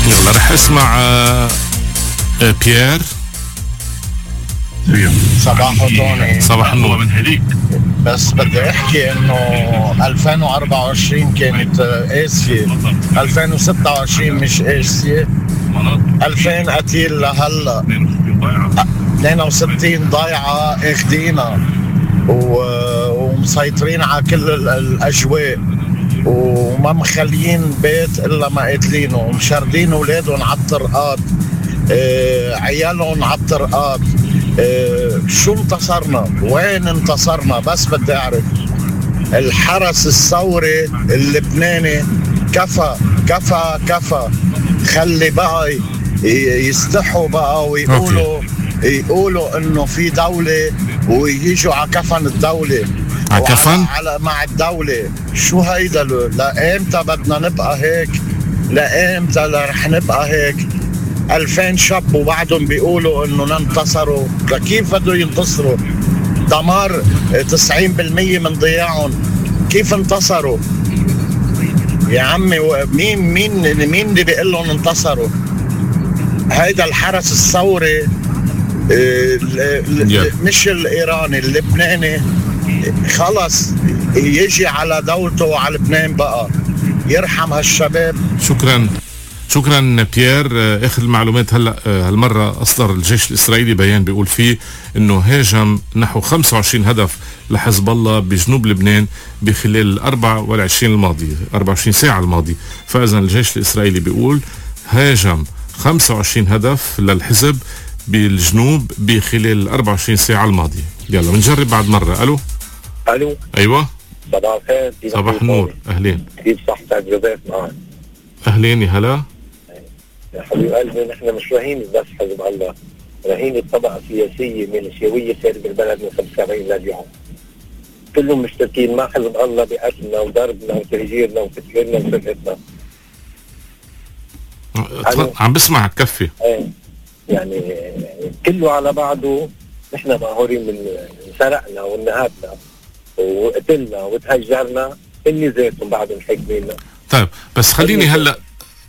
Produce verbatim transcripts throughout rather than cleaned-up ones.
يلا رح اسمع آه آه بيير. صباح طوني. صباح النور. بس بدي احكي انه ألفين وأربعة وعشرين كانت قاسية، ألفين وستة وعشرين مش قاسية، ألفين قتيل لهلا، اثنين وستين ضايعة اخدينا ومسيطرين على كل الاجواء وما مخليين بيت الا ما قاتلينه ومشردين اولادهم على الطرقات، اه عيالهم على الطرقات. اه شو انتصرنا؟ وين انتصرنا؟ بس بدي اعرف. الحرس الثوري اللبناني كفى كفى كفى. خلي بقى يستحوا بقى ويقولوا يقولوا انه في دولة ويجوا على كفن الدولة عكفن على مع الدولة. شو هيدا؟ لا امتى بدنا نبقى هيك؟ لا امتى رح نبقى هيك؟ ألفين شاب وبعدهم بيقولوا انه ننتصروا. كيف بدوا ينتصروا؟ دمار تسعين بالمية من ضياعهم. كيف انتصروا يا عمي؟ مين مين مين اللي بيقول لهم انتصروا؟ هيدا الحرس الثوري مش الايراني، اللبناني خلص يجي على دولته وعلى لبنان بقى، يرحم هالشباب. شكرا شكرا بيير. اخر المعلومات هلا هالمره اصدر الجيش الاسرائيلي بيان بيقول فيه انه هاجم نحو خمسة وعشرين هدف لحزب الله بجنوب لبنان بخلال الأربعة والعشرين الماضيه أربعة وعشرين ساعه الماضيه. فاذا الجيش الاسرائيلي بيقول هاجم خمسة وعشرين هدف للحزب بالجنوب بخلال الأربعة وعشرين ساعه الماضيه. يلا بنجرب بعد مره. الو الو ايوه صباح الخير. صباح النور. اهلين. كيف صحتك؟ جوزيف معك. اهلين يا هلا يا حبيب قلبي، نحن مش رهينة بس حزب الله، رهينة طبقة سياسية ميليشياوية سائرة بالبلد من خمسة وسبعين لليوم. كلهم مشتركين مع حزب الله بقتلنا وضربنا وتهجيرنا وتفكيرنا وسرقتنا. عم بسمعك كفي. ايه يعني كله على بعضه. نحن مقهورين من سرقنا ونهبنا وقتلنا وتهجرنا، اني ذاتهم بعدهم حاكميننا. طيب بس خليني هلا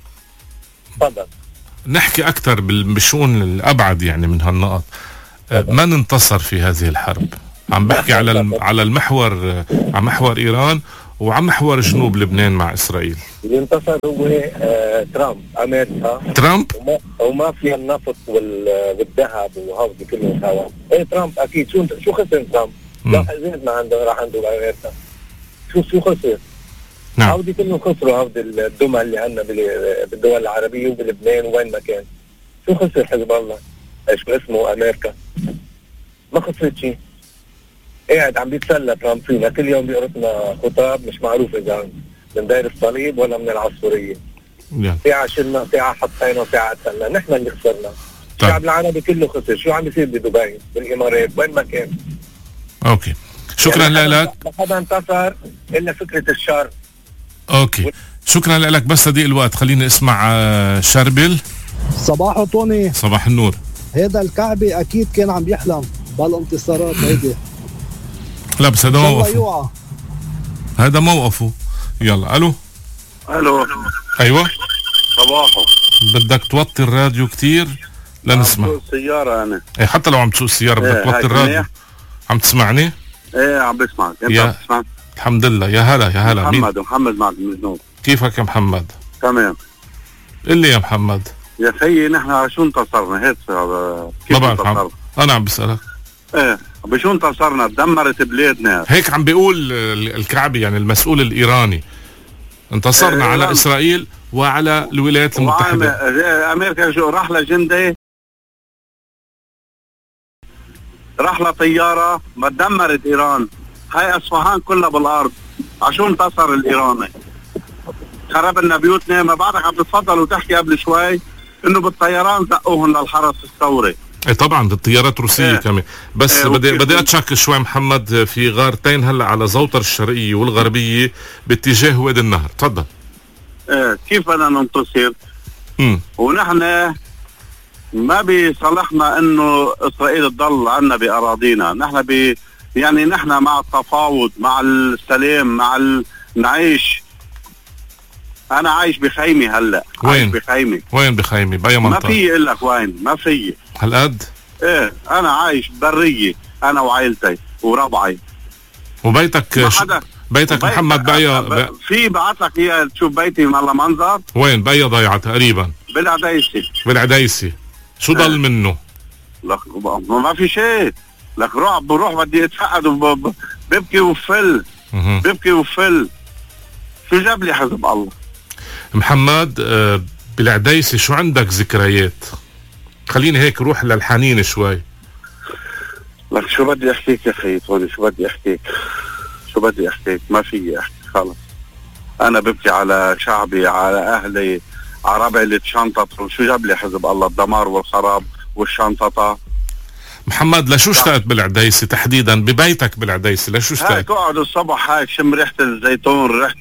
تفضل نحكي اكثر بالشؤون الابعد يعني من هالنقط. من انتصر في هذه الحرب؟ عم بحكي على على المحور، على محور ايران وعلى محور جنوب لبنان مع اسرائيل. اللي انتصر هو آه ترامب، امريكا. ترامب ومافيا النفط والذهب وهودي كلهم سوا. ايه ترامب اكيد. شو شو خسر ترامب؟ لا زاد ما عنده راح عنده امريكا. شو شو خسر؟ نعم. هودي كلهم خسروا، هودي الدمى اللي عندنا بالدول العربيه وبلبنان وين ما كان. شو خسر حزب الله؟ ايش اسمه امريكا؟ ما خسرت شيء. قاعد عم بيتسلى ترامب فينا، كل يوم بيقرصنا خطاب مش معروف اذا من داير الصليب ولا من العصفوريه. ساعه شلنا، ساعه حطينا، ساعه قتلنا. نحن اللي خسرنا. الشعب العربي كله خسر. شو عم بيصير بدبي بالامارات وين ما كان؟ اوكي شكرا يعني لك. ما حدا انتصر الا فكره الشر. اوكي شكرا لك. بس هدي الوقت خليني اسمع شربل. صباح طوني. صباح النور. هذا الكعبي اكيد كان عم يحلم بالانتصارات هيدي. لا بس هذا موقفه، هذا موقفه. يلا الو الو ايوه صباحو. بدك توطي الراديو كتير لنسمع. عم تسوق السيارة انا. ايه حتى لو عم تسوق السيارة بدك توطي الراديو. عم تسمعني؟ ايه عم بسمعك. انت يا... عم تسمع؟ الحمد لله. يا هلا يا هلا. محمد مين؟ محمد معك من الجنوب. كيفك يا محمد؟ تمام. قل لي يا محمد. يا خيي نحن على شو انتصرنا هيك؟ كيف ما بعرف عم... انا عم بسألك. ايه بشو انتصرنا؟ دمرت بلادنا. هيك عم بيقول الكعبي يعني المسؤول الايراني. انتصرنا إيه على إيران. اسرائيل وعلى الولايات المتحدة. امريكا شو راح لجندي، راح لطيارة ما دمرت ايران. هاي اصفهان كلها بالارض. عشو انتصر الايراني؟ خرب لنا بيوتنا. ما بعدك عم تتفضل وتحكي قبل شوي انه بالطيران زقوهن للحرس الثوري. ايه طبعا بالطيارات الروسية. ايه كمان. بس ايه بدي بدي اتشك شوي محمد في غارتين هلا على زوطر الشرقية والغربية باتجاه وادي النهر. تفضل. ايه كيف بدنا ننتصر؟ امم ونحن ما بيصلحنا انه اسرائيل تضل عنا باراضينا. نحن ب يعني نحن مع التفاوض، مع السلام، مع ال... نعيش انا عايش بخيمه هلا. وين؟ عايش بخيمه. وين بخيمه؟ باي منطقه؟ ما في اقول لك وين، ما في. هالقد؟ ايه انا عايش بريه انا وعائلتي وربعي. وبيتك ش... بيتك محمد باي ب... في بعت لك اياه تشوف بيتي من الله منظر. وين؟ باي ضيعه تقريبا؟ بالعديسي. بالعديسي. شو ضل ايه. منه؟ لك ما في شيء. لك روح بروح بدي اتفقد وببكي وفل. ببكي وفل. شو جاب لي حزب الله؟ محمد آه بالعديسي شو عندك ذكريات؟ خليني هيك روح للحنين شوي. لك شو بدي احكيك يا اخي توني، شو بدي احكيك؟ شو بدي احكيك؟ ما في احكي خلص. انا ببكي على شعبي، على اهلي، على ربعي اللي تشنططوا. شو جاب لي حزب الله؟ الدمار والخراب والشنططة. محمد لشو اشتقت بالعديسي تحديدا؟ ببيتك بالعديسي لشو اشتقت؟ هاي تقعد الصبح هاي شم ريحة الزيتون، ريحة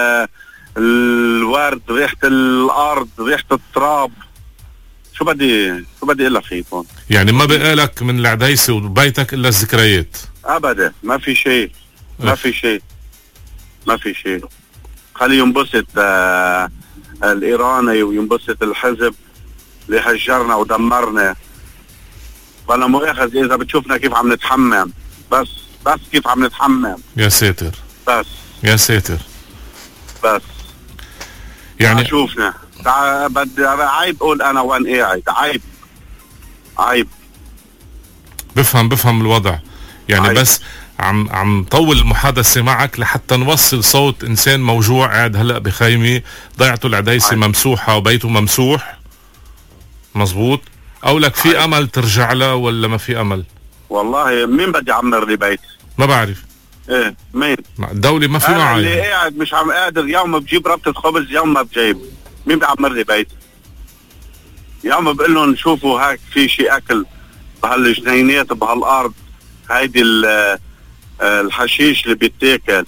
الورد، ريحة الارض، ريحة التراب. شو بدي شو بدي اقول لك خيطون؟ يعني ما بقالك من العديسي وبيتك الا الذكريات؟ ابدا ما في شيء. ما في شيء. ما في شيء. خلي ينبسط آه الايراني وينبسط الحزب اللي هجرنا ودمرنا. ولا مؤاخذ اذا بتشوفنا كيف عم نتحمم. بس بس كيف عم نتحمم. يا ساتر. بس يا ساتر. بس يعني شوفنا تعال. بدي عيب اقول انا وين قاعد. عيب عيب. بفهم بفهم الوضع يعني. عيب. بس عم عم طول المحادثة معك لحتى نوصل صوت انسان موجوع قاعد هلا بخيمة ضيعته العديسي ممسوحة وبيته ممسوح. مزبوط. او لك في عيب. امل ترجع له ولا ما في امل؟ والله مين بدي يعمر لي بيت؟ ما بعرف. ايه مين؟ الدولة ما في معي. اللي قاعد مش عم قادر، يوم بجيب ربطة خبز يوم ما بجيب. مين بيعمر لي بيت؟ يوم بقول لهم شوفوا هيك في شيء اكل بهالجنينات بهالارض. هيدي الحشيش اللي بيتاكل.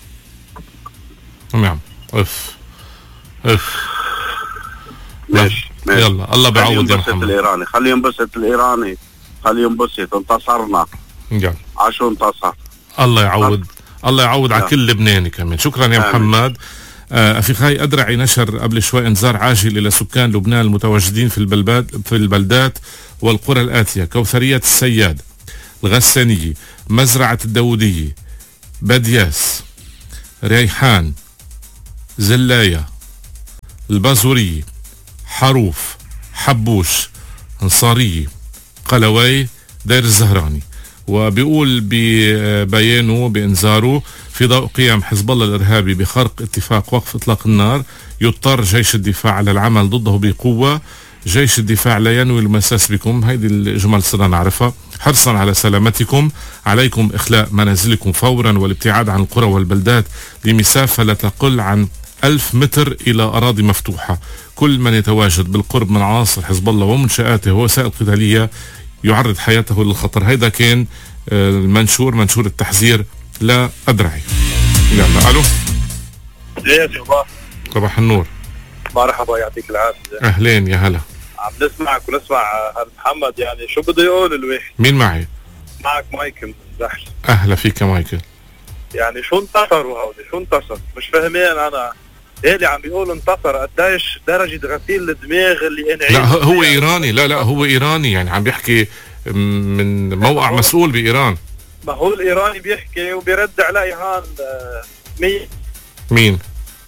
نعم. اف اف ماشي ماشي. يلا الله بيعوض يا محمد. الايراني خليه ينبسط. الايراني خليه ينبسط. انتصرنا. يلا عشو انتصر. الله يعوض. الله يعوض على كل لبناني كمان. شكرا يا آمين. محمد. آه أفيخاي أدرعي نشر قبل شوي إنذار عاجل إلى سكان لبنان المتواجدين في البلدات في البلدات والقرى الآتية: كوثرية السياد، الغسانية، مزرعة الداودية، بدياس، ريحان، زلاية، البازورية، حروف، حبوش، انصارية، قلوي، دير الزهراني. وبيقول ببيانه بإنذاره: في ضوء قيام حزب الله الإرهابي بخرق اتفاق وقف إطلاق النار، يضطر جيش الدفاع على العمل ضده بقوة. جيش الدفاع لا ينوي المساس بكم. هيدي الجمل صرنا نعرفها. حرصا على سلامتكم عليكم إخلاء منازلكم فورا والابتعاد عن القرى والبلدات لمسافة لا تقل عن ألف متر إلى أراضي مفتوحة. كل من يتواجد بالقرب من عناصر حزب الله ومنشآته ووسائل قتالية يعرض حياته للخطر. هيدا كان المنشور، منشور التحذير لا أدرعي. يلا ألو. يا صباح. صباح النور. مرحبا يعطيك العافية. أهلين يا هلا. عم نسمعك ونسمع محمد. يعني شو بده يقول الواحد؟ مين معي؟ معك مايكل زحش. أهلا فيك يا مايكل. يعني شو انتصروا هودي؟ شو انتصر؟ مش فاهمين أنا. اللي عم بيقول انتصر قديش درجة غسيل الدماغ اللي انعيد. لا هو إيراني. لا لا هو إيراني يعني عم بيحكي من موقع مسؤول بإيران. ما هو الإيراني بيحكي وبيرد علي هان مين؟ مين؟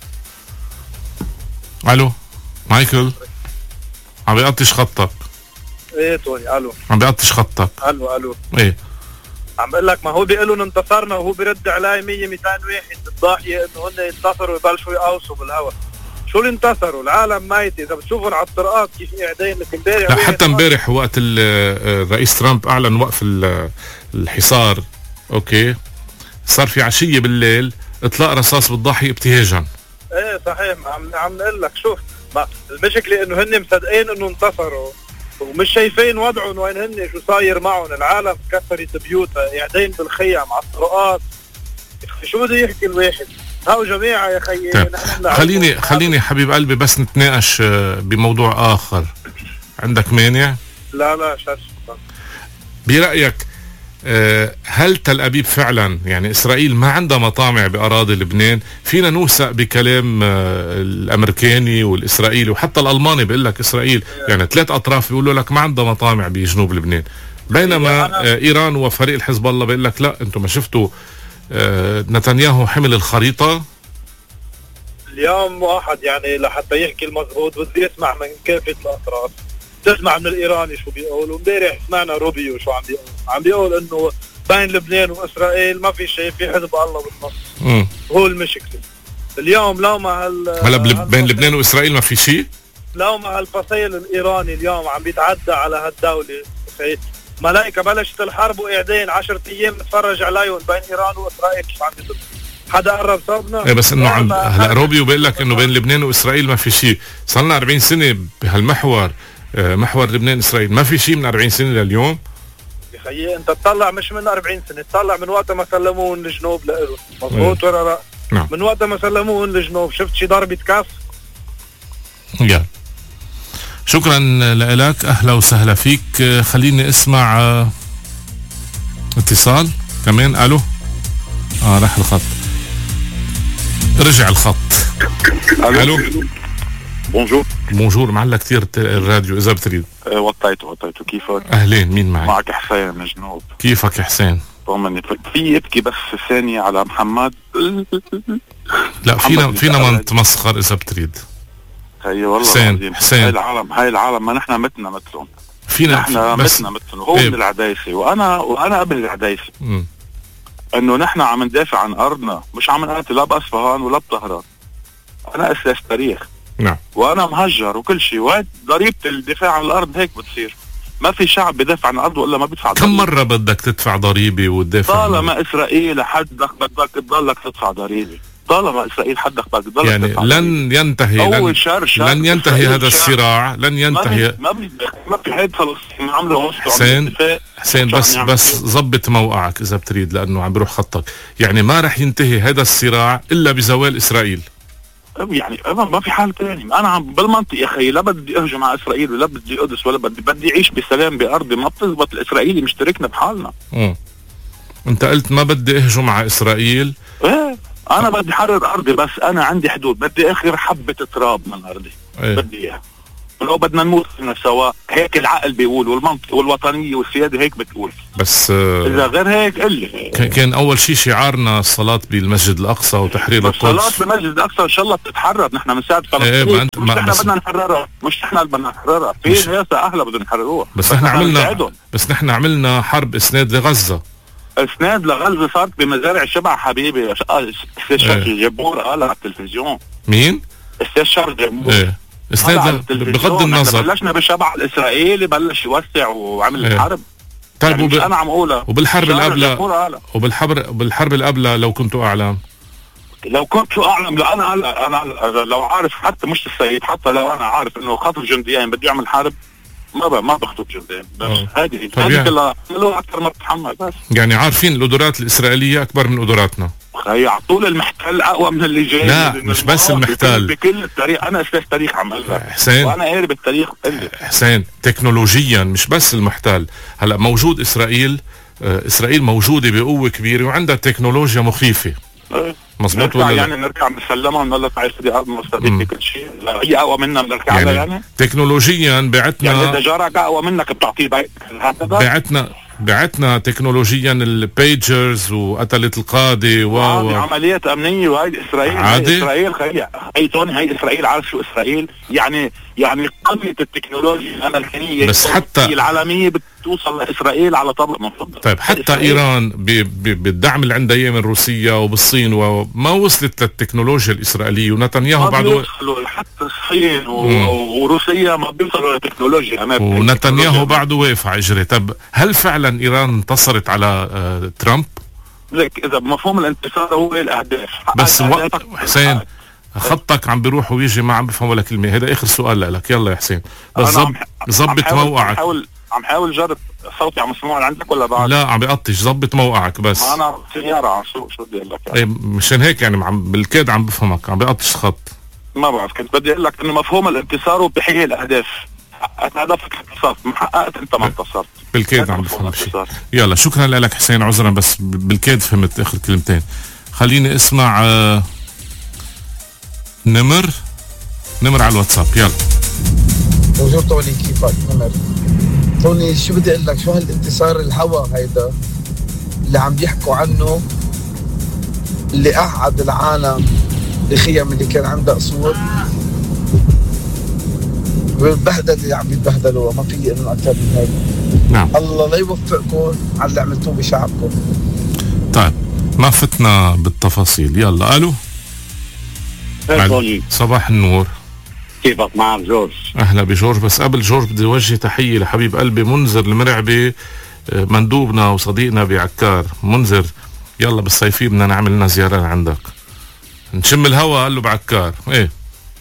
ألو مايكل. عم بيقطش خطك. ايه توني. ألو عم بيقطش خطك. ألو ألو ايه عم بقول لك ما هو بيقولوا انتصرنا وهو بيرد علي مية ميتين واحد بالضاحية انه هن ينتصروا ويبلشوا يقوصوا بالهواء. شو اللي انتصروا؟ العالم ميت. اذا بتشوفهم على الطرقات كيف قاعدين. لك امبارح. لا حتى امبارح وقت الرئيس ترامب اعلن وقف الحصار، اوكي، صار في عشية بالليل اطلاق رصاص بالضاحية ابتهاجا. ايه صحيح. عم عم نقول لك شوف، ما المشكلة انه هن مصدقين انه انتصروا ومش شايفين وضعهم وين هن، شو صاير معهم. العالم كسرت بيوتها، قاعدين بالخيام على الطرقات. شو بده يحكي الواحد؟ هاو جماعة يا خيي. خليني خليني حبيب قلبي بس نتناقش بموضوع آخر. عندك مانع؟ لا لا شرش. برأيك هل تل أبيب فعلا يعني إسرائيل ما عندها مطامع بأراضي لبنان؟ فينا نوثق بكلام الأمريكاني والإسرائيلي وحتى الألماني بيقول لك إسرائيل يعني ثلاث أطراف بيقولوا لك ما عندها مطامع بجنوب لبنان، بينما إيران وفريق الحزب الله بيقول لك لا أنتم ما شفتوا نتنياهو حمل الخريطة. اليوم واحد يعني لحتى يحكي المضبوط بدي يسمع من كافة الأطراف، تسمع من الإيراني شو بيقول، وامبارح سمعنا روبيو شو عم بيقول، عم بيقول إنه بين لبنان وإسرائيل ما في شيء، في حزب الله بالنص. هو المشكلة اليوم لو ما هال هلا بين لبنان وإسرائيل ما في شيء، لو ما هالفصيل الإيراني اليوم عم بيتعدى على هالدولة، ملائكة بلشت الحرب وإعدين عشرة أيام نتفرج عليهم بين إيران وإسرائيل كيف عم بيضربوا. حدا قرب صوبنا؟ ايه بس انه عم هلا روبيو بيقول لك انه بين لبنان واسرائيل ما في شيء، صار لنا أربعين سنة بهالمحور، محور لبنان اسرائيل، ما في شيء من أربعين سنة لليوم. يا خيي انت تطلع مش من أربعين سنة، تطلع من وقت ما سلموهم الجنوب لإلهم، مضبوط ولا لا؟ نعم. من وقت ما سلموهم الجنوب شفت شي ضربة كف؟ يا شكرا لك، اهلا وسهلا فيك. خليني اسمع اتصال كمان. الو اه راح الخط، رجع الخط. الو بونجور. بونجور، معلق كثير الراديو اذا بتريد. أه وطيته وطيته. كيفك؟ اهلين، مين معك؟ معك حسين من جنوب. كيفك حسين؟ طمني. في يبكي بس ثانية على محمد. لا فينا فينا ما نتمسخر اذا بتريد. هي والله حسين حسين هاي العالم هاي العالم ما نحن متنا مثلهم، فينا نحن متنا مثلهم. هو ايه. من العدايسي وانا وانا قبل العدايسي انه نحن عم ندافع عن ارضنا، مش عم نقاتل لا باصفهان ولا بطهران. انا اساس تاريخ. نعم. وانا مهجر وكل شيء، وهي ضريبة الدفاع عن الارض هيك بتصير. ما في شعب بدافع عن ارضه الا ما بيدفع ضريبة. كم مرة بدك تدفع ضريبة وتدافع؟ طالما اسرائيل حدك بدك تضلك تدفع ضريبة، طالما اسرائيل حدك بدك تضلك يعني تدفع لن ينتهي أول لن, شهر شهر لن ينتهي هذا الصراع، لن ينتهي. ما بي ما في حد فلسطين عمله حسين حسين بس بس ضبط موقعك اذا بتريد لانه عم بيروح خطك. يعني ما رح ينتهي هذا الصراع الا بزوال اسرائيل. يعني ما في حال ثاني. انا عم بالمنطق يا اخي، لا بدي اهجم على اسرائيل ولا بدي قدس ولا بدي بدي اعيش بسلام بارضي. ما بتزبط الاسرائيلي مشتركنا بحالنا. امم انت قلت ما بدي اهجم على اسرائيل. ايه انا بدي حرر ارضي، بس انا عندي حدود. بدي اخر حبة تراب من ارضي. ايه. بدي اياها. ولو بدنا نموت سوا، هيك العقل بيقول والمنطق والوطنية والسيادة هيك بتقول. بس اذا غير هيك قلي. كان اول شيء شعارنا الصلاة بالمسجد الاقصى وتحرير القدس. الصلاة بالمسجد الاقصى ان شاء الله بتتحرر. نحن بنساعد فلسطين. ايه ما انت مش نحن بدنا نحررها، مش نحن اللي بدنا نحررها، في ناس اهلها بدهم يحرروها. بس نحن عملنا بس نحن عملنا حرب اسناد لغزة. اسناد لغزة صارت بمزارع شبع حبيبي. استاذ شرف الجبور قال على التلفزيون. مين؟ استاذ شرف الجبور. ايه. اسناد بغض النظر. بلشنا بالشبع الاسرائيلي، بلش يوسع وعمل ايه. الحرب. طيب يعني وب... انا عم اقولها. وبالحرب القبلى وبالحرب بالحرب القبلى لو كنت اعلم لو كنت شو اعلم لو انا هلا انا لو عارف، حتى مش السيد، حتى لو انا عارف انه خطف جنديين بده يعمل حرب، ما ب... ما بخطف جنديين. بس هذه هذه كلها عملوها اكثر ما بتحمل. بس يعني عارفين القدرات الاسرائيليه اكبر من قدراتنا. خي على طول المحتل اقوى من اللي جاي. لا مش بس المحتل، بكل التاريخ. انا استاذ تاريخ عم اقول حسين، وانا قاري بالتاريخ. حسين تكنولوجيا مش بس المحتل. هلا موجود اسرائيل، اسرائيل موجوده بقوه كبيره وعندها تكنولوجيا مخيفه. مظبوط ولا يعني نرجع بنسلمها ونقول لك تعيش دي ارض مستقبليه كل شيء. هي اقوى منا بنرجع يعني, يعني تكنولوجيا بعتنا. يعني اذا جارك اقوى منك بتعطيه بيت. بعتنا بعتنا تكنولوجيا البيجرز وقتلت القاده و هذه عمليات امنيه. وهي اسرائيل عادي. هي اسرائيل خي هي توني هي اسرائيل. عارف شو اسرائيل يعني؟ يعني قمه التكنولوجيا الامريكانيه بس حتى العالميه بتوصل لاسرائيل على طبق منفضل. طيب حتى ايران بالدعم اللي عندها اياه من روسيا وبالصين وما وصلت للتكنولوجيا الاسرائيليه. ونتنياهو بعده حتى الصين وروسيا ما بيوصلوا للتكنولوجيا امريكا. ونتنياهو بعده واقف على اجري. طب هل فعلا ايران انتصرت على آه ترامب؟ لك اذا بمفهوم الانتصار هو الاهداف. بس وقت حسين خطك عم بيروح ويجي، ما عم بفهم ولا كلمه. هذا اخر سؤال لك. يلا يا حسين بس ظبط موقعك. عم حاول عم حاول جرب صوتي عم مسموع عندك ولا بعد؟ لا عم بيقطش. ظبط موقعك بس. ما انا سيارة عم سوق. شو بدي اقول لك يعني؟ مشان هيك يعني عم بالكاد عم بفهمك. عم بيقطش خط. ما بعرف. كنت بدي اقول لك انه مفهوم الانتصار وبحيي الاهداف. حققت هدفك انتصرت، ما حققت انت ما انتصرت. بالكاد عم بفهم شيء. يلا شكرا لك حسين، عذرا بس بالكاد فهمت اخر كلمتين. خليني اسمع آه نمر نمر على الواتساب. يلا. بونجور توني، كيفك؟ نمر. توني شو بدي اقول لك، شو هالانتصار الهوى هيدا اللي عم بيحكوا عنه، اللي قعد العالم بخيم اللي كان عندها قصور، والبهدله اللي عم يتبهدلوا، ما في انه اكثر من هيك. نعم. الله لا يوفقكم على اللي عملتوه بشعبكم. طيب ما فتنا بالتفاصيل. يلا. الو. صباح النور، كيفك؟ معك جورج. اهلا بجورج. بس قبل جورج بدي اوجه تحيه لحبيب قلبي منذر المرعبي، مندوبنا وصديقنا بعكار. منذر يلا بالصيفيه بدنا نعمل لنا زياره عندك، نشم الهوا. قال له بعكار. ايه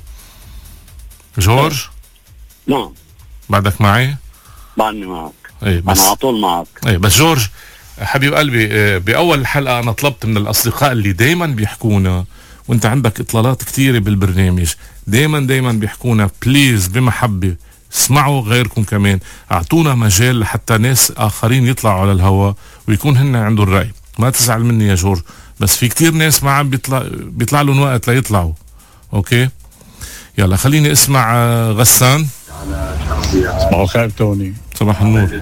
جورج؟ نعم. بعدك معي؟ بعدني معك. ايه بس انا على طول معك. ايه بس جورج حبيب قلبي، باول الحلقه انا طلبت من الاصدقاء اللي دايما بيحكونا، وانت عندك اطلالات كثيره بالبرنامج، دايما دايما بيحكونا بليز بمحبه اسمعوا غيركم كمان، اعطونا مجال لحتى ناس اخرين يطلعوا على الهواء ويكون هن عندهم الراي. ما تزعل مني يا جورج، بس في كتير ناس ما عم بيطلع بيطلع لهم وقت ليطلعوا. اوكي يلا خليني اسمع غسان. صباح الخير توني. صباح النور.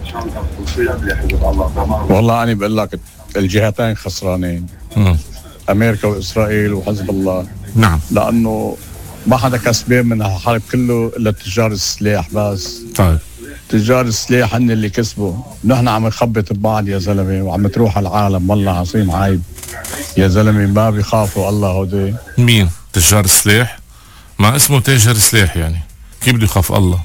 والله أنا بقول لك الجهتين خسرانين، م. أمريكا وإسرائيل وحزب الله. نعم. لأنه ما حدا كسبان من هالحرب كله إلا تجار السلاح بس. طيب تجار السلاح هن اللي كسبوا، نحن عم نخبط ببعض يا زلمة وعم تروح العالم. والله عظيم عيب يا زلمة، ما بيخافوا الله هودي. مين تجار السلاح؟ ما اسمه تاجر سلاح يعني، كيف بده يخاف الله؟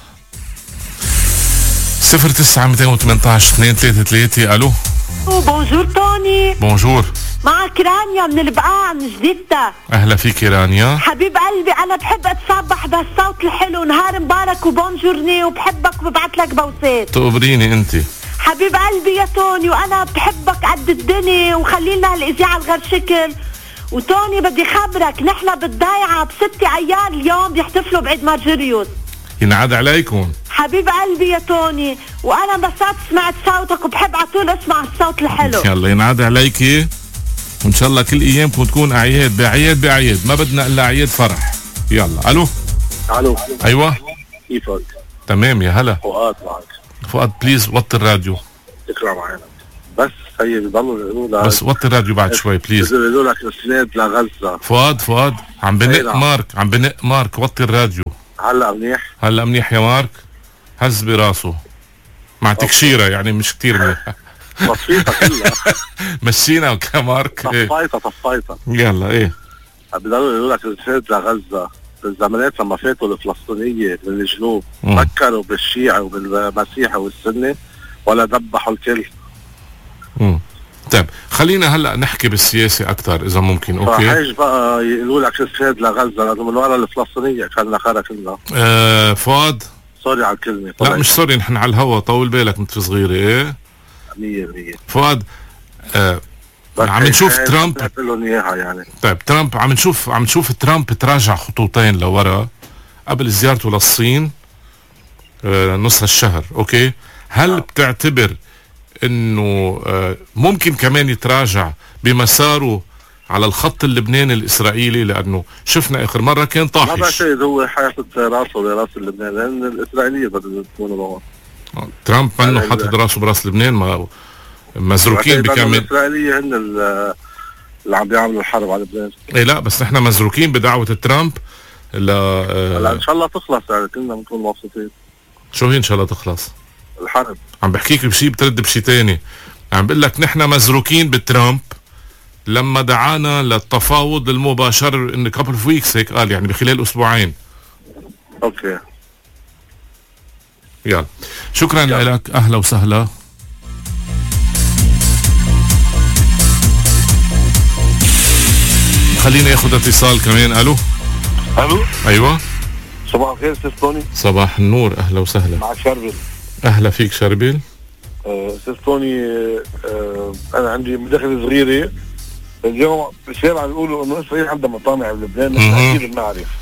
صفر تسعة مئتين وثمانية عشر اثنين ثلاثة ثلاثة. الو. بونجور توني. بونجور. معك رانيا من البقاع من جديدة. اهلا فيك رانيا. حبيب قلبي انا بحب اتسبح بهالصوت الحلو، نهار مبارك وبونجورني، وبحبك وببعت لك بوسات. تقبريني انت حبيب قلبي يا توني، وانا بحبك قد الدنيا، وخلينا هالاذاعه الغير شكل. وتوني بدي خبرك، نحن بالضيعه بست ايار اليوم بيحتفلوا بعيد مارجريوس. ينعاد عليكم حبيب قلبي يا توني، وانا انبسطت سمعت صوتك وبحب على طول اسمع الصوت الحلو. يلا ينعاد عليكي، وان شاء الله كل ايامكم تكون اعياد باعياد باعياد، ما بدنا الا اعياد فرح. يلا. الو. الو. ايوه كيفك؟ تمام يا هلا. فؤاد معك. فؤاد بليز وطي الراديو. تكرم عينك. بس هي بضلوا يقولوا لك بس وطي الراديو بعد شوي بليز. بيقولوا لك اسناد لغزه. فؤاد فؤاد عم بنق مارك عم بنق مارك وطي الراديو. هلا منيح؟ هلا منيح يا مارك. هز براسه مع تكشيره يعني مش كتير منيح. تصفيتها كلها. مشينا كمارك. طفيتها طفيتها. يلا ايه. بضلوا يقولوا لك اسناد لغزه. بالزمانات لما فاتوا الفلسطينيه من الجنوب فكروا بالشيعة وبالمسيحي والسنه ولا ذبحوا الكل. امم طيب خلينا هلا نحكي بالسياسه اكثر اذا ممكن. اوكي. فحيج بقى يقولوا لك اسناد لغزه لانه من ورا الفلسطينيه كان خيرها كلنا. آه فؤاد سوري على الكلمه. لا مش سوري، نحن على الهوا، طول بالك مثل صغيره. ايه مية مية. فؤاد آه عم نشوف ترامب يعني. طيب ترامب عم نشوف عم نشوف ترامب تراجع خطوتين لورا قبل زيارته للصين آه نص الشهر. اوكي هل آه. بتعتبر انه آه ممكن كمان يتراجع بمساره على الخط اللبناني الاسرائيلي؟ لانه شفنا اخر مره كان طاحش. ما بعتقد هو حاطط راسه براس لبنان، لان الاسرائيليه بدهم يكونوا معه. ترامب منه حاطط راسه براس لبنان، ما مزروكين بكامل. الاسرائيليه هن اللي عم بيعملوا الحرب على لبنان. ايه لا بس نحن مزروكين بدعوه ترامب ل هلا ان شاء الله تخلص، يعني كلنا بنكون مبسوطين. شو هي ان شاء الله تخلص؟ الحرب. عم بحكيك بشيء بترد بشيء تاني. عم بقول لك نحن مزروكين بترامب لما دعانا للتفاوض المباشر ان كابل اوف ويكس هيك قال، يعني بخلال اسبوعين. اوكي يلا شكرا لك. اهلا وسهلا. خلينا ياخذ اتصال كمان. الو. الو. ايوه صباح الخير استاذ توني. صباح النور. اهلا وسهلا. معك شربل. اهلا فيك شربل. استاذ أه توني، أه انا عندي مداخله صغيره. اليوم الشباب عم يقولوا انه اسرائيل عندها مطامع بلبنان، نحن اكيد بنعرف.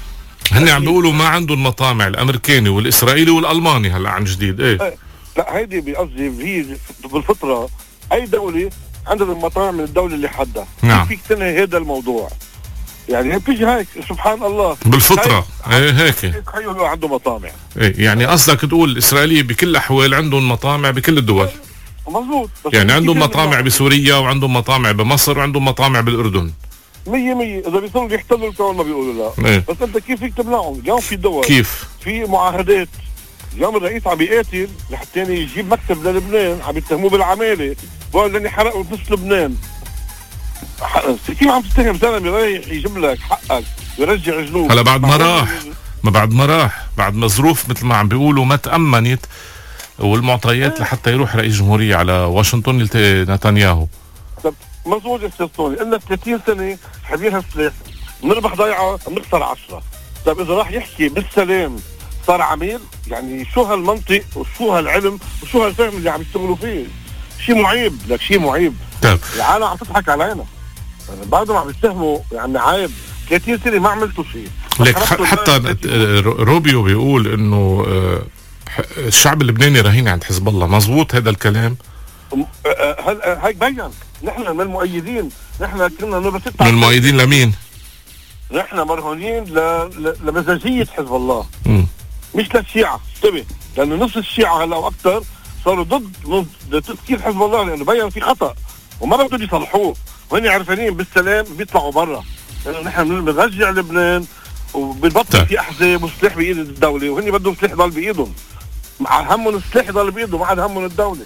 هن عم بيقولوا ما عندهم مطامع، الامريكاني والاسرائيلي والالماني هلا عن جديد. ايه لا هيدي بقصدي هي بالفطره اي دوله عندها المطامع من الدوله اللي حدها. نعم. فيك تنهي هذا الموضوع يعني، هي بتيجي هيك سبحان الله بالفطره. ايه هيك تخيلوا عنده مطامع. ايه يعني قصدك تقول الاسرائيلي بكل الاحوال عندهم مطامع بكل الدول. مظبوط. يعني عندهم مطامع بسوريا وعندهم مطامع بمصر وعندهم مطامع بالاردن. مية مية إذا بيصيروا يحتلوا الكون ما بيقولوا لا. إيه؟ بس أنت كيف فيك تمنعهم؟ اليوم في دول كيف؟ في معاهدات. اليوم الرئيس عم بيقاتل لحتى يجيب مكتب للبنان، عم يتهموه بالعمالة، بقول لاني حرقوا نص لبنان. كيف عم تتهم زلمه رايح يجيب لك حقك ويرجع جنوب؟ هلا بعد ما راح ما بعد ما راح بعد ما ظروف مثل ما عم بيقولوا ما تأمنت والمعطيات لحتى يروح رئيس جمهورية على واشنطن يلتقي نتنياهو. طب مظبوط يا استاذ طوني، قلنا ثلاثين سنة حبيها سلاح، بنربح ضيعة بنخسر عشرة. طب إذا راح يحكي بالسلام صار عميل؟ يعني شو هالمنطق وشو هالعلم وشو هالفهم اللي عم يشتغلوا فيه؟ شيء معيب، لك شيء معيب. طيب العالم عم تضحك علينا. بعدهم عم يتهموا يعني عيب، ثلاثين سنة ما عملتوا شيء. لك حتى روبيو بيقول انه الشعب اللبناني رهين عند حزب الله، مزبوط هذا الكلام؟ هل هيك بين نحن من المؤيدين، نحن كنا نمرة ستة. من المؤيدين لمين؟ نحن مرهونين ل... ل... لمزاجية حزب الله. م. مش للشيعة، انتبه، لأنه نص الشيعة هلا وأكثر صاروا ضد ضد تفكير حزب الله، لأنه بين في خطأ وما بدهم يصلحوه، وهن عارفين بالسلام بيطلعوا برا، لأنه نحن بنرجع لبنان وبنبطل في أحزاب وسلاح بإيد الدولة، وهن بدهم سلاح يضل بإيدهم. مع همهم السلاح يضل بإيدهم، ما عاد همهم الدولة.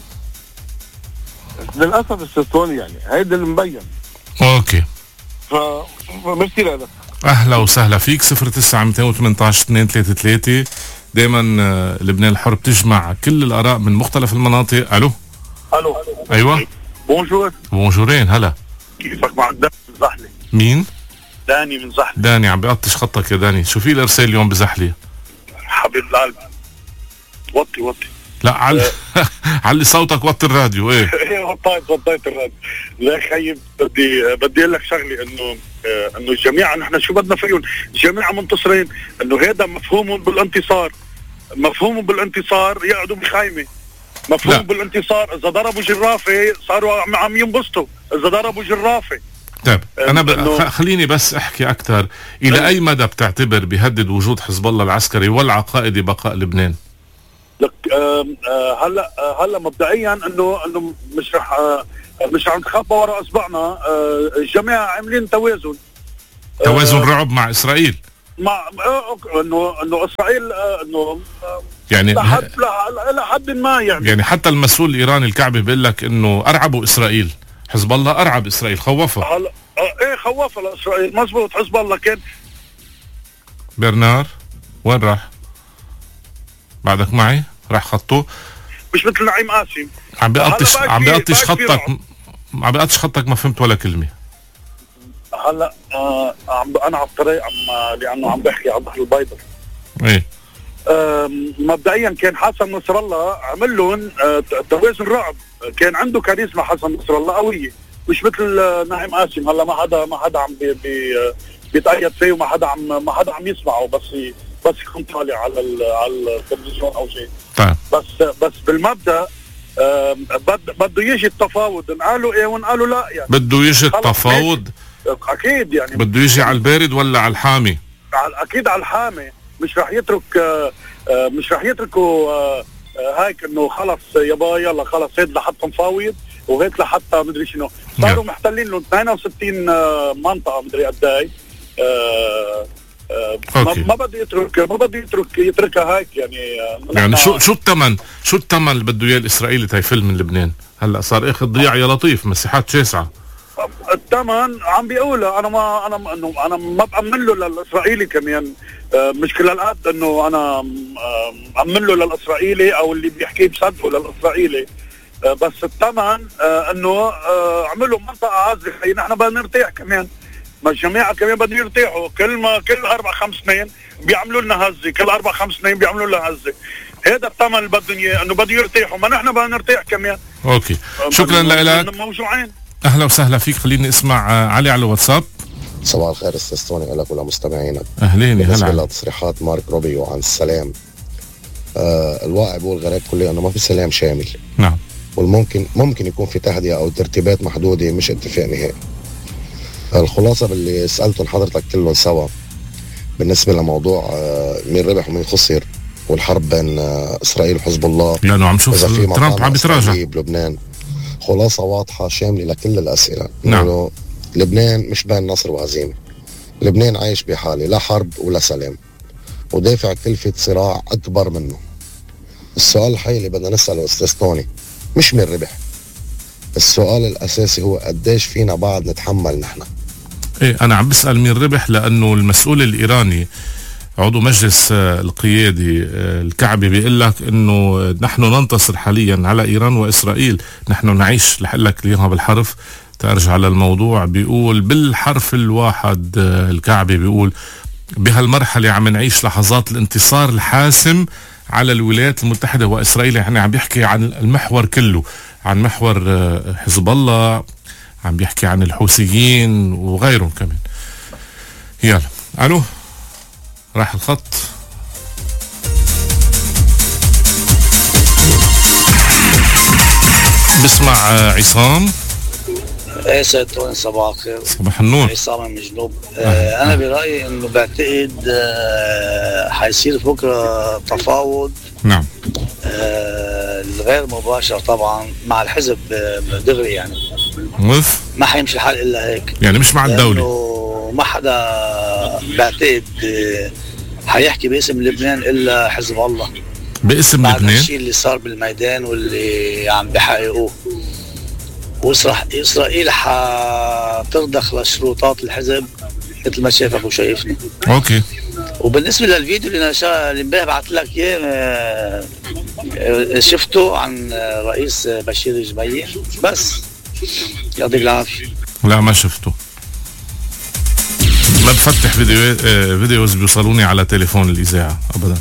للأسف استاذ طوني يعني هيدا اللي مبين. اوكي. ف ميرسي لك. اهلا وسهلا فيك. صفر تسعة مئتين وثمانية عشر اثنين ثلاثة ثلاثة. دائما لبنان الحر بتجمع كل الاراء من مختلف المناطق. الو الو ايوه بونجور. بونجورين. هلا كيفك؟ معك داني من زحلة. مين؟ داني من زحلة. داني عم بقطش خطك يا داني. شو في الارسال اليوم بزحلة؟ حبيب القلب وطي وطي. لا علي علي صوتك، وطي الراديو. ايه ايه وطيت وطيت الراديو. لا خيب، بدي بدي اقول لك شغله، انه انه الجميع نحن شو بدنا فيهم؟ الجميع منتصرين، انه هذا مفهومهم بالانتصار، مفهومهم بالانتصار يقعدوا بخيمه، مفهوم بالانتصار اذا ضربوا جرافه صاروا عم ينبسطوا، اذا ضربوا جرافه. طيب انا ب... خليني بس احكي اكثر. الى أه. اي مدى بتعتبر بيهدد وجود حزب الله العسكري والعقائدي بقاء لبنان؟ لك آه آه هلا آه هلا مبدئيا انه انه مش رح آه مش عم نتخبى وراء اصبعنا. آه الجميع عاملين توازن توازن آه رعب مع اسرائيل، مع آه انه انه اسرائيل آه انه آه يعني لحد لحد ما يعني يعني حتى المسؤول الايراني الكعبي بيقول لك انه ارعبوا اسرائيل، حزب الله ارعب اسرائيل، خوفها. هلا آه ايه خوفها لاسرائيل، مزبوط. حزب الله كان برنار وين راح؟ بعدك معي؟ راح خطه مش مثل نعيم قاسم عم بيقطش عم بيقطش خطك عم بيقطش خطك ما فهمت ولا كلمه. هلا آه عم انا على الطريق عم لانه عم بحكي على البحر البيضاء. ايه آه مبدئيا كان حسن نصر الله عمل لهم آه توازن رعب، كان عنده كاريزما حسن نصر الله قويه، مش مثل آه نعيم قاسم. هلا ما حدا ما حدا عم بي بي بيتأيد فيه، وما حدا عم ما حدا عم يسمعه، بس بس يكون طالع على على التلفزيون او شيء. طيب بس بس بالمبدا آه بده بده يجي التفاوض، نقالوا ايه ونقالوا لا يعني. بده يجي التفاوض اكيد يعني. بده يجي على البارد ولا على الحامي؟ على اكيد على الحامي. مش رح يترك آه آه مش رح يتركوا آه آه هيك انه خلص يابا يلا خلص هيك لحتى مفاوض وهيك لحتى مدري شنو. صاروا محتلين له اثنين وستين آه منطقه مدري قد ايه. آه آه ما بده يترك ما بده يترك يتركها هيك يعني. آه يعني شو شو الثمن شو الثمن اللي بده اياه الاسرائيلي تيفل من لبنان؟ هلا صار اخذ ضياع يا لطيف، مساحات شاسعه. الثمن عم بيقولها انا ما انا انه انا ما بامن له للاسرائيلي كمان. آه مش كل هالقد انه انا آه امن له للاسرائيلي او اللي بيحكيه بصدقه للاسرائيلي. آه بس الثمن آه انه آه عملوا منطقه عازله، خي نحن بدنا نرتاح كمان، ما الجماعه كمان بدهم يرتاحوا. كل ما كل اربع خمس سنين بيعملوا لنا هزه، كل اربع خمس سنين بيعملوا لنا هزه. هذا الثمن اللي بدهم اياه، انه بدهم يرتاحوا، ما نحن بدنا نرتاح كمان. اوكي شكرا لك. موجوعين. اهلا وسهلا فيك. خليني اسمع علي على الواتساب. صباح الخير استاذ توني لك ولمستمعينك. اهلين. بالنسبه لتصريحات مارك روبيو عن السلام، آه الواقع بيقول غير كليا انه ما في سلام شامل. نعم. والممكن ممكن يكون في تهدئه او ترتيبات محدوده مش اتفاق نهائي. الخلاصه باللي سالتهم حضرتك كلهم سوا بالنسبه لموضوع آه مين ربح ومين خسر والحرب بين آه اسرائيل وحزب الله، لانه عم شوف ترامب عم يتراجع بلبنان. خلاصه واضحه شامله لكل الاسئله. نعم. انه لبنان مش بين نصر وهزيمه، لبنان عايش بحاله لا حرب ولا سلام، ودافع كلفة صراع أكبر منه. السؤال الحقيقي اللي بدنا نسأله أستاذ توني مش مين ربح، السؤال الأساسي هو قديش فينا بعد نتحمل نحن. إيه أنا عم بسأل مين ربح، لأنه المسؤول الإيراني عضو مجلس القيادي الكعبي بيقول لك إنه نحن ننتصر حاليا على إيران وإسرائيل، نحن نعيش لح لك اليوم بالحرف. ترجع على الموضوع بيقول بالحرف الواحد الكعبي بيقول بهالمرحلة عم نعيش لحظات الانتصار الحاسم على الولايات المتحدة وإسرائيل. يعني عم بيحكي عن المحور كله، عن محور حزب الله، عم بيحكي عن الحوثيين وغيرهم كمان. يلا ألو، راح الخط. بسمع عصام. ايه سيد توني صباح الخير. صباح النور. عصام من جنوب. آه انا برايي انه بعتقد آه حيصير بكره تفاوض. نعم. آه الغير مباشر طبعا مع الحزب آه دغري يعني. وف ما حيمشي الحال الا هيك. يعني مش مع الدوله. ما حدا بعتقد آه حيحكي باسم لبنان الا حزب الله. باسم بعد لبنان. الشيء اللي صار بالميدان واللي عم بحققوه. وإسرائيل حترضخ لشروطات الحزب مثل ما شايفك وشايفني. اوكي. وبالنسبه للفيديو اللي نشا اللي امبارح بعثت لك اياه شفته عن رئيس بشير الجمية بس. يعطيك العافيه. لا ما شفته، ما بفتح فيديو فيديوز بيوصلوني على تليفون الإذاعة أبدا.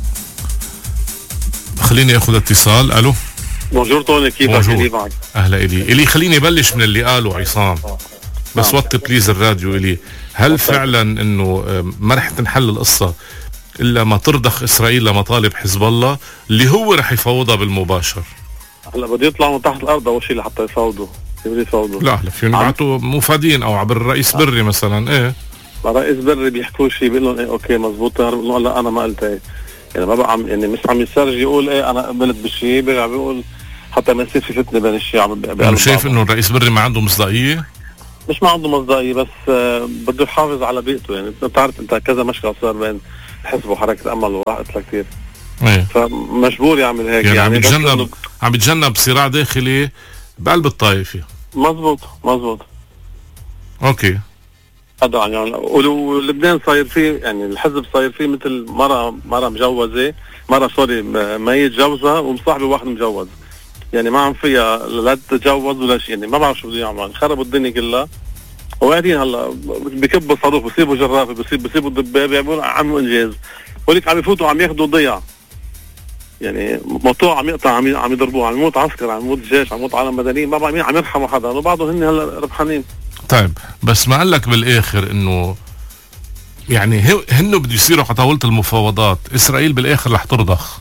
خليني أخذ اتصال. ألو. بونجور توني، كيفك؟ إلي معك. أهلا إلي. إلي خليني بلش من اللي قاله عصام، بس وطي بليز الراديو. إلي هل فعلا إنه ما رح تنحل القصة إلا ما ترضخ إسرائيل لمطالب حزب الله اللي هو رح يفاوضها بالمباشر؟ هلا بده يطلعوا من تحت الأرض أول شيء لحتى يفاوضوا. كيف يفاوضوا؟ لا هلا فيهم يبعتوا مفادين أو عبر الرئيس آه. بري مثلا. إيه رئيس بري بيحكوا شيء بيقول لهم إيه أوكي مزبوط، بيقولوا لا أنا ما قلت إيه، يعني ما بقى عم يعني مش عم يسرج يقول إيه أنا قبلت بالشيء، بيرجع بيقول حتى ما يصير في فتنة بين الشيعة. أنا شايف إنه الرئيس بري ما عنده مصداقية. مش ما عنده مصداقية بس آه بده يحافظ على بيئته. يعني انت بتعرف انت كذا مشكلة صار بين حزب وحركة أمل وراحت لها كثير. ايه فمجبور يعمل هيك. يعني, يعني عم يتجنب عم يتجنب صراع داخلي بقلب الطائفة. مزبوط مزبوط. اوكي. هذا يعني ولو لبنان صاير فيه يعني الحزب صاير فيه مثل مرة مرة مجوزة، مرة سوري ما يتجوزها ومصاحبة واحد مجوز، يعني ما عم فيها لا تتجوز ولا شيء، يعني ما بعرف شو بده يعمل، خربوا الدنيا كلها. وقاعدين هلا بكبوا صاروخ، بصيبوا جرافه، بصيب بصيبوا دبابه، بيعملوا عملوا انجاز، وليك عم يفوتوا عم ياخذوا ضياع، يعني مقطوع عم يقطع، عم عم يضربوه، عم يموت عسكر، عم يموت جيش، عم يموت عالم مدنيين، ما بعرف عم يرحموا حدا، وبعضهم هن هلا ربحانين. طيب بس ما قال لك بالاخر انه يعني هن بده يصيروا على طاوله المفاوضات، اسرائيل بالاخر رح ترضخ.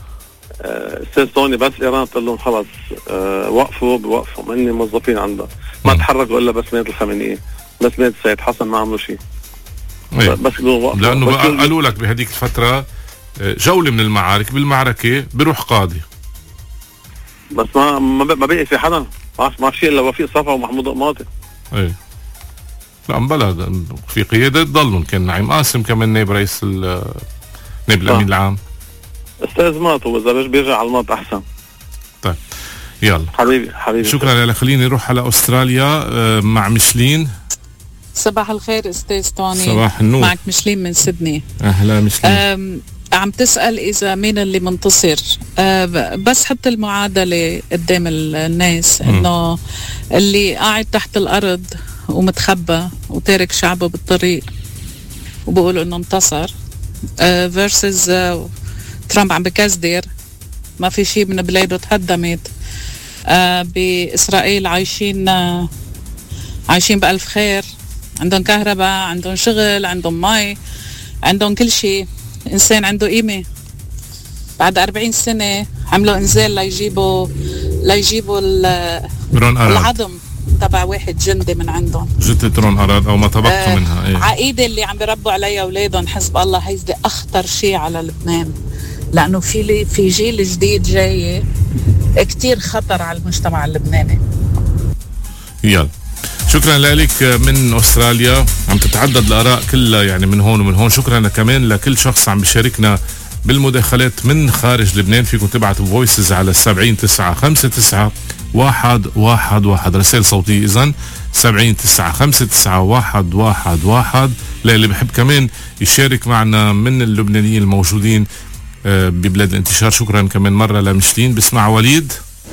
استاذ توني بس ايران تقول لهم خلص أه وقفوا بوقفوا، هن موظفين عندها ما تحركوا الا بس ميت الخمينيه، بس ميت السيد حسن ما عملوا شيء. أيه. بس وقفوا لانه بس قالوا لك بهديك الفتره جوله من المعارك، بالمعركه بيروح قاضي، بس ما ما بقي في حدا، ما ما في شيء الا وفيق صفا ومحمود قماطي. ايه لا بلا في قياده ضلهم، كان نعيم قاسم كمان نائب رئيس نائب الامين العام. استاذ ماطو اذا باش بيرجع على الماط احسن. طيب يلا حبيبي حبيبي شكرا لك. خليني نروح على استراليا مع مشلين. صباح الخير استاذ توني. صباح النور. معك مشلين من سيدني. اهلا مشلين. عم تسأل إذا مين اللي منتصر. أه بس حط المعادلة قدام الناس إنه اللي قاعد تحت الأرض ومتخبى وتارك شعبه بالطريق وبقول إنه انتصر أه versus أه ترامب عم بكزدر ما في شيء من بلاده تهدمت. أه بإسرائيل عايشين أه عايشين بألف خير عندهم كهرباء، عندهم شغل، عندهم مي، عندهم كل شيء. إنسان عنده قيمة. بعد أربعين سنة عملوا إنزال ليجيبوا ليجيبوا العظم تبع واحد جندي من عندهم، جثة رون أراد أو ما تبقى آه منها. إيه؟ عقيدة اللي عم بيربوا عليها أولادهم حزب الله. هيدا أخطر شيء على لبنان، لأنه في في جيل جديد جاي كتير خطر على المجتمع اللبناني. يلا شكرا لك من أستراليا. عم تتعدد الآراء كلها يعني من هون ومن هون. شكرا كمان لكل شخص عم بيشاركنا بالمداخلات من خارج لبنان. فيكم تبعتوا فويسز على سبعين تسعة خمسة تسعة واحد واحد واحد، رسائل صوتية إذن سبعين تسعة خمسة تسعة واحد واحد واحد. للي بحب كمان يشارك معنا من اللبنانيين الموجودين ببلاد الانتشار. شكرا كمان مرة لمشتين. بسمع وليد.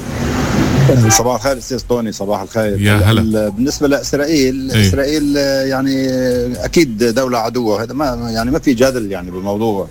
صباح الخير استاذ طوني. صباح الخير. يا هلا. بالنسبه لاسرائيل، ايه؟ اسرائيل يعني اكيد دوله عدوه، هذا ما يعني ما في جدل يعني بالموضوع.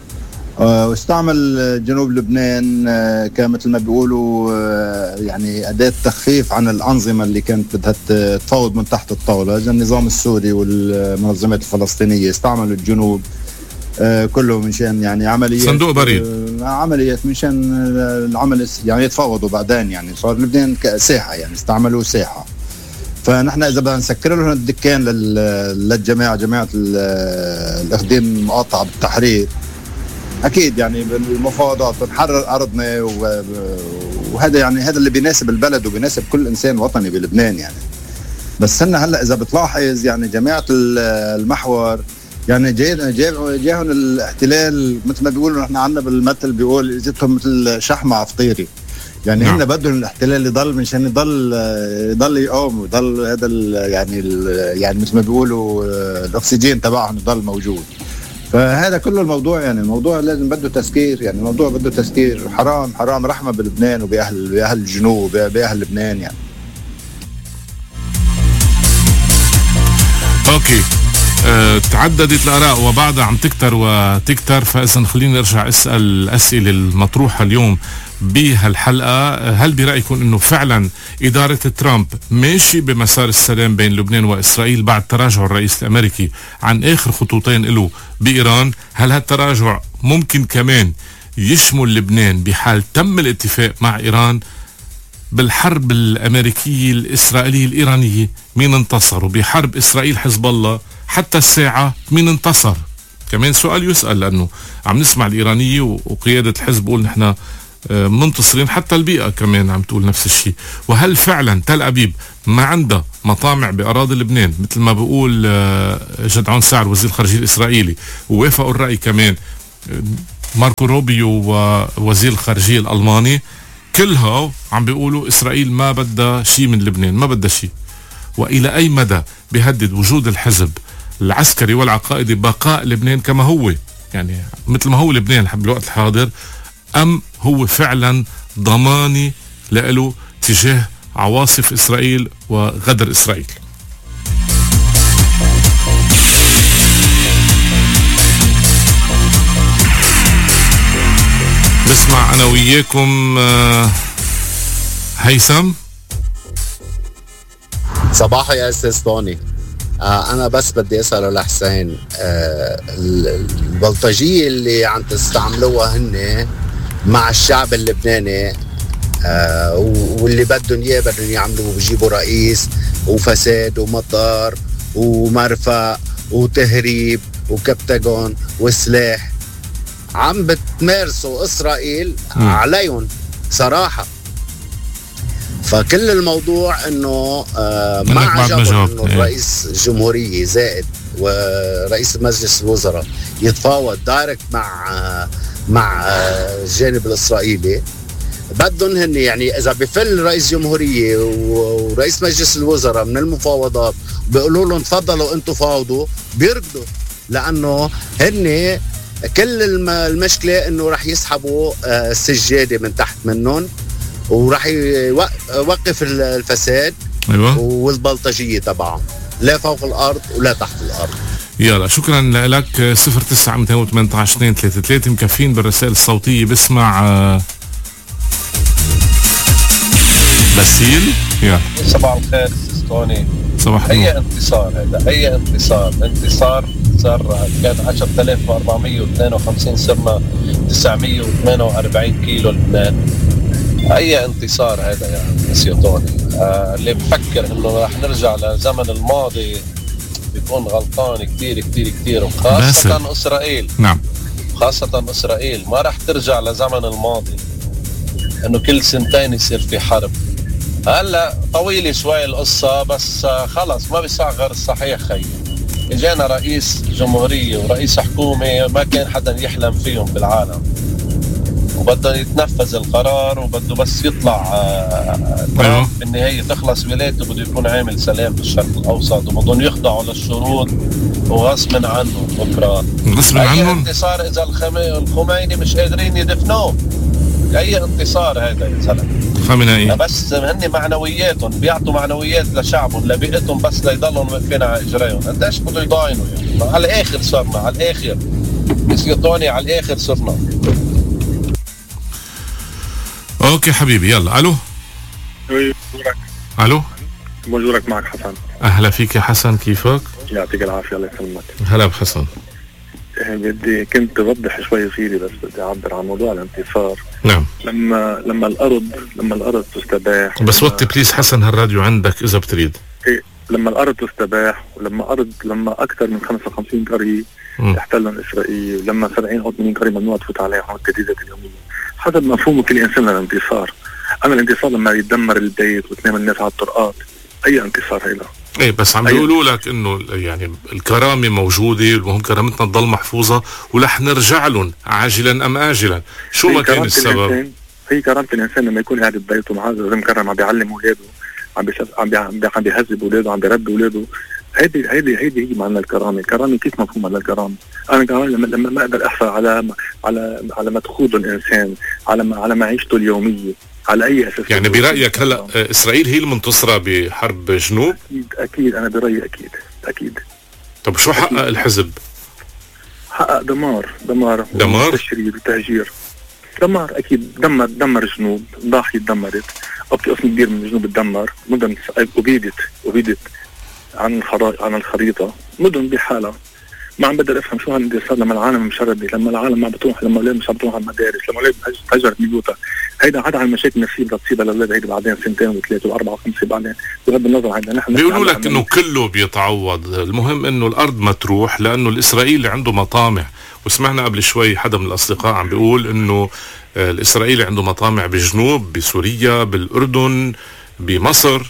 واستعمل جنوب لبنان كمثل ما بيقولوا يعني اداه تخفيف عن الانظمه اللي كانت بدها تفاوض من تحت الطاوله، زي النظام السوري والمنظمات الفلسطينيه. استعملوا الجنوب كله منشان يعني عمليات صندوق بريد، عمليات منشان العمل يعني يتفاوضوا بعدين. يعني صار لبنان ساحه، يعني استعملوا ساحه. فنحن اذا بدنا نسكر لهم الدكان للجماعه جماعه الاخدين المقاطعه بالتحرير، اكيد يعني بالمفاوضات بنحرر ارضنا، وهذا يعني هذا اللي بيناسب البلد وبيناسب كل انسان وطني بلبنان يعني. بس هن هلا اذا بتلاحظ يعني جماعه المحور يعني جاي جاهم الاحتلال مثل ما بيقولوا نحن عندنا بالمثل بيقول اجتهم مثل شحمه عفطيري. يعني هن بدهم الاحتلال يضل منشان يضل يضل يقوم ويضل هذا يعني يعني مثل ما بيقولوا الاكسجين تبعهم يضل موجود. فهذا كله الموضوع يعني الموضوع لازم بده تسكير، يعني الموضوع بده تسكير. حرام حرام رحمه بلبنان وباهل باهل الجنوب وباهل لبنان يعني. اوكي. أه تعددت الآراء وبعدها عم تكتر وتكتر. فإذا خليني أرجع أسأل الأسئلة المطروحة اليوم بهالحلقة. هل برأيكم أنه فعلا إدارة ترامب ماشي بمسار السلام بين لبنان وإسرائيل بعد تراجع الرئيس الأمريكي عن آخر خطوتين له بإيران؟ هل هالتراجع ممكن كمان يشمل لبنان بحال تم الاتفاق مع إيران؟ بالحرب الأمريكية الإسرائيلية الإيرانية مين انتصر؟ وبحرب إسرائيل حزب الله حتى الساعة مين انتصر؟ كمان سؤال يسأل، لأنه عم نسمع الإيرانية وقيادة الحزب بقول نحن منتصرين، حتى البيئة كمان عم تقول نفس الشيء. وهل فعلا تل أبيب ما عندها مطامع بأراضي لبنان مثل ما بقول جدعون سعر وزير الخارجية الإسرائيلي؟ ووافقوا الرأي كمان ماركو روبيو ووزير الخارجية الألماني، كلها عم بيقولوا إسرائيل ما بدها شيء من لبنان، ما بدها شيء. وإلى أي مدى بيهدد وجود الحزب العسكري والعقائدي بقاء لبنان كما هو، يعني مثل ما هو لبنان بالوقت الحاضر، أم هو فعلا ضماني له تجاه عواصف إسرائيل وغدر إسرائيل؟ نسمع أنا وياكم هيثم. صباح يا أستاذ طوني. آه أنا بس بدي أسأله لحسين، آه البلطجية اللي عم تستعملوها هن مع الشعب اللبناني، آه واللي بدهم إياه بدهم يعملوا، بيجيبوا رئيس وفساد ومطار ومرفأ وتهريب وكبتاجون وسلاح، عم بتمارسوا إسرائيل م. عليهم صراحة. فكل الموضوع انه آه ما عجبه انه الرئيس الجمهورية زائد ورئيس مجلس الوزراء يتفاوض دايركت مع آه مع آه الجانب الاسرائيلي. بدهم هن يعني اذا بفل رئيس جمهورية ورئيس مجلس الوزراء من المفاوضات بيقولوا لهم تفضلوا انتم فاوضوا، بيركضوا، لانه هن كل المشكلة انه رح يسحبوا آه السجادة من تحت منهم، وراح يوقف الفساد. أيوة. والبلطجية تبعهم لا فوق الأرض ولا تحت الأرض. يلا شكرا لك. صفر تسعة مئتين وثمانية عشر اثنين ثلاثة ثلاثة مكفين بالرسائل الصوتية. بسمع بسيل. يلا صباح الخير استاذ طوني. صباح أي انتصار هذا؟ أي انتصار؟ انتصار صار كان عشرة آلاف وأربعمية واثنين وخمسين صرنا تسعمية وثمانية وأربعين كيلو لبنان. أي انتصار هذا يا مسيو توني؟ آه اللي بفكر إنه رح نرجع لزمن الماضي بيكون غلطان كتير كتير كتير، وخاصة باسل. إسرائيل. نعم. خاصة إسرائيل ما رح ترجع لزمن الماضي إنه كل سنتين يصير في حرب. هلا طويلة شوي القصة، بس خلص ما بيسع غير الصحيح. خي اجانا رئيس جمهورية ورئيس حكومة ما كان حدا يحلم فيهم بالعالم، وبده يتنفذ القرار، وبده بس يطلع ترامب بالنهاية تخلص ولايته، بده يكون عامل سلام بالشرق الأوسط، وبدهم يخضعوا للشروط وغصب عنهم بكرة. غصب عنهم؟ انتصار إذا الخميني مش قادرين يدفنوه. أي انتصار هذا يا زلمة؟ خامنئي بس هن معنوياتهم بيعطوا معنويات لشعبهم لبيئتهم بس ليضلوا واقفين على اجريهم. قديش بده يضاينوا يعني؟ على الاخر صرنا على الاخر مسيطوني على الاخر صرنا. اوكي حبيبي يلا. الو الو بونجورك، معك حسن. اهلا فيك يا حسن، كيفك؟ يعطيك العافيه، الله يسلمك. هلا بحسن. بدي كنت اوضح شوي صغيرة بس بدي اعبر عن موضوع الانتصار. نعم. لما لما الارض لما الارض تستباح، بس وطي بليز حسن هالراديو عندك اذا بتريد. إيه لما الارض تستباح، ولما ارض لما اكثر من خمسة وخمسين قرية يحتلهم اسرائيل، لما سبعين او ثمانين قرية ممنوع تفوت عليهم التهديدات اليومية. حسب مفهومه كل انسان للانتصار. اما الانتصار لما يتدمر البيت وتنام الناس على الطرقات، اي انتصار هيدا؟ ايه بس عم بيقولوا لك انه يعني الكرامه موجوده، المهم كرامتنا تضل محفوظه ورح نرجع لهم عاجلا ام اجلا. شو ما كان السبب؟ هي كرامه الانسان لما يكون قاعد ببيته معاه زي مكرم، عم بيعلم اولاده، عم عم عم بيهذب اولاده، عم بيربي اولاده. هيدي هيدي هيدي هي معنى الكرامه. الكرامه كيف مفهومها للكرامه؟ انا كمان لما لما ما اقدر احصل على على على ما تخوضه الانسان، على على معيشته اليوميه، على اي اساس؟ يعني برايك هلا اسرائيل هي المنتصره بحرب جنوب؟ اكيد اكيد انا برايي اكيد اكيد. طب شو حقق أكيد. الحزب؟ حقق دمار دمار دمار تشريد وتهجير. دمار اكيد. دمر دمر جنوب، ضاحيه دمرت، ابطي قسم كبير من جنوب تدمر، مدن ابيدت ابيدت عن الخرائط عن الخريطه، مدن بحالها. ما عم بقدر افهم شو هالانتصار لما العالم مشردة، لما العالم ما بتروح، لما الاولاد مش عم بتروح على المدارس، لما الاولاد تهجرت بيوتها. هيدا عدا عن المشاكل النفسيه بدها تصيب الاولاد هيدا بعدين سنتين وثلاثه واربعه وخمسه بعدين. بغض النظر عنا نحن بيقولوا لك انه كله بيتعوض، المهم انه الارض ما تروح، لانه الاسرائيلي عنده مطامع. وسمعنا قبل شوي حدا من الاصدقاء عم بيقول انه الاسرائيلي عنده مطامع بجنوب، بسوريا، بالاردن، بمصر.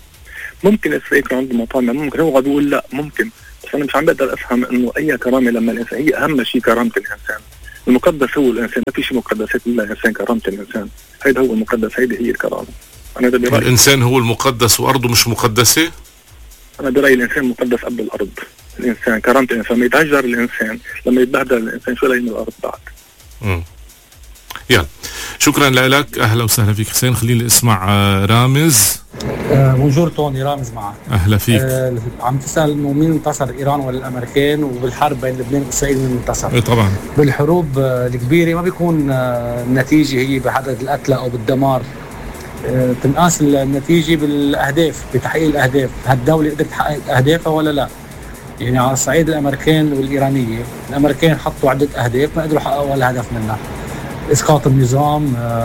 ممكن اسرائيل يكون عنده مطامع، ممكن. هو قاعد بيقول لا ممكن، بس انا مش عم بقدر افهم انه اي كرامه لما الانسان، هي اهم شيء كرامه الانسان. المقدس هو الانسان، ما في شيء مقدسات الا الانسان، كرامه الانسان. هيدا هو المقدس، هيدي هي الكرامه. انا ده برايي. الانسان هو المقدس وارضه مش مقدسه؟ انا برايي الانسان مقدس قبل الارض. الانسان كرامه الانسان، ما يتهجر الانسان، لما يتبهدل الانسان شو لاقي من الارض بعد. امم يلا شكرا لك. اهلا وسهلا فيك حسين. خليني اسمع رامز. آه بونجور توني، رامز معك. اهلا فيك. آه عم تسال انه مين انتصر، ايران ولا الامريكان؟ وبالحرب بين لبنان واسرائيل مين انتصر؟ ايه طبعا. بالحروب آه الكبيره ما بيكون آه النتيجه هي بعدد القتلى او بالدمار. آه تنقاس النتيجه بالاهداف، بتحقيق الاهداف. هالدوله قدرت تحقق اهدافها ولا لا؟ يعني على الصعيد الامريكان والايرانيه، الامريكان حطوا عده اهداف ما قدروا يحققوا ولا هدف منها. اسقاط النظام،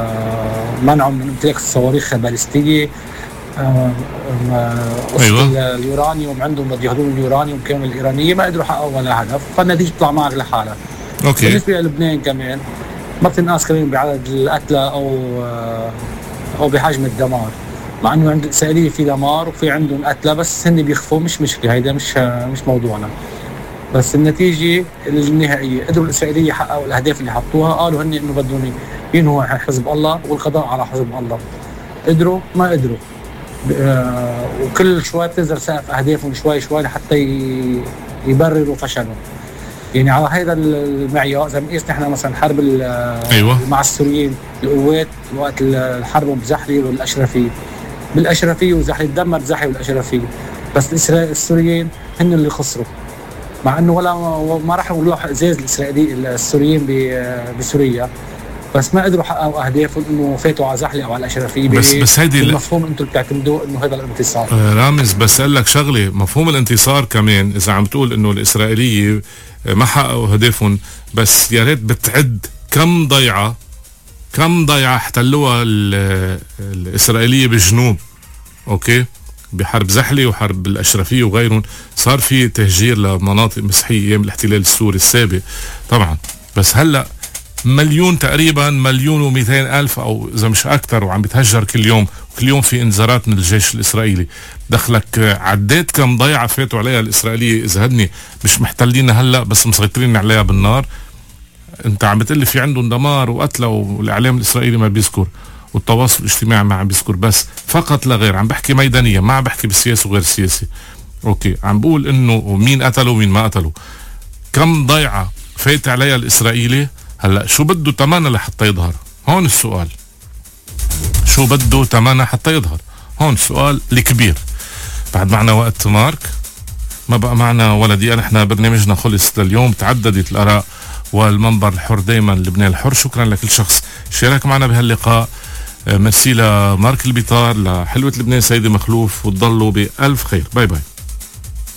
منعهم من امتلاك الصواريخ البالستيه، أيوة. اليورانيوم عندهم بده ياخذون اليورانيوم كامل الإيرانية، ما قدروا يحققوا ولا هدف، فالنتيجة تطلع معك لحالها. اوكي. بالنسبة للبنان كمان ما بتنقاس كمان بعدد القتلى او او بحجم الدمار، مع انه عند الاسرائيليين في دمار وفي عندهم قتلى، بس هن بيخفوا، مش مشكلة، هيدا مش مش موضوعنا. بس النتيجة النهائية قدروا الإسرائيليين يحققوا الأهداف اللي حطوها، قالوا هن إنه بدهم ينهوا حزب الله والقضاء على حزب الله. قدروا ما قدروا، آه وكل شوي بتنزل سقف أهدافهم شوي شوي لحتى يبرروا فشلهم. يعني على هذا المعيار زي ما قيس نحن مثلا حرب أيوة. مع السوريين، القوات وقت الحرب بزحلي والأشرفية، بالأشرفية وزحلي تدمر زحلي والأشرفية، بس السوريين هن اللي خسروا، مع انه ولا ما راح يقولوا ازاز الاسرائيلي السوريين بسوريا، بس ما قدروا يحققوا اهدافهم انه فاتوا على زحله او على الاشرفيه. بس بس هيدي المفهوم انتم بتعتمدوا انه هذا الانتصار. آه رامز بس قال لك شغله، مفهوم الانتصار كمان اذا عم تقول انه الاسرائيليه ما حققوا هدفهم، بس يا ريت بتعد كم ضيعه كم ضيعه احتلوها الاسرائيليه بالجنوب، اوكي، بحرب زحله وحرب الاشرفيه وغيرهم. صار في تهجير لمناطق مسيحيه ايام الاحتلال السوري السابق طبعا، بس هلا مليون تقريبا مليون ومئتين ألف أو إذا مش أكتر وعم بتهجر كل يوم، وكل يوم في إنذارات من الجيش الإسرائيلي. دخلك عديت كم ضيعة فاتوا عليها الإسرائيلية إذا هدني مش محتلين هلأ بس مسيطرين عليها بالنار. أنت عم بتقلي في عندهم دمار وقتلة والإعلام الإسرائيلي ما بيذكر والتواصل الاجتماعي ما عم بيذكر، بس فقط لا غير. عم بحكي ميدانيا، ما عم بحكي بالسياسة وغير السياسي، أوكي. عم بقول إنه مين قتلوا ومين ما قتلوا، كم ضيعة فات عليها الإسرائيلي. هلا شو بده تمنى لحتى يظهر؟ هون السؤال، شو بده تمنى حتى يظهر؟ هون السؤال الكبير. بعد معنا وقت مارك، ما بقى معنا ولا دقيقة. نحن برنامجنا خلص لليوم، تعددت الآراء والمنبر الحر دايما لبنان الحر. شكرا لكل شخص شارك معنا بهاللقاء. ميرسي لمارك البيطار، لحلوة لبنان سيدي مخلوف، وتضلوا بألف خير. باي باي.